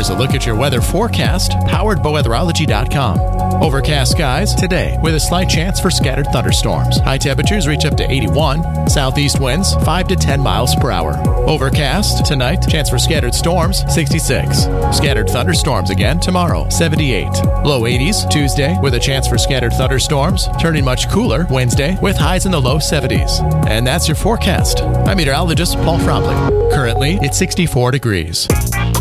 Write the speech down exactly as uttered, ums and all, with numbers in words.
Here's a look at your weather forecast, powered by weatherology dot com. Overcast skies today with a slight chance for scattered thunderstorms. High temperatures reach up to eighty-one. Southeast winds five to ten miles per hour. Overcast tonight, chance for scattered storms sixty-six. Scattered thunderstorms again tomorrow, seventy-eight. Low eighties Tuesday with a chance for scattered thunderstorms, turning much cooler Wednesday with highs in the low seventies. And that's your forecast. I'm meteorologist Paul Fromley. Currently, it's sixty-four degrees.